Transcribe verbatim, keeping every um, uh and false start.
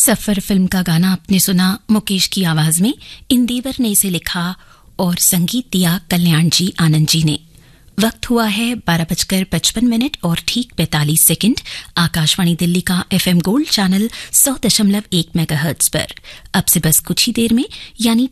सफर film का गाना आपने सुना मुकेश की आवाज में। इंदेवर ने इसे लिखा और संगीत दिया कल्याण जी आनंद जी ने। वक्त हुआ है बारह बजकर पचपन मिनट और ठीक पैंतालीस सेकंड। आकाशवाणी दिल्ली का एफएम गोल्ड चैनल सौ दशमलव एक मेगाहर्ट्ज पर अब से बस कुछ ही देर में यानी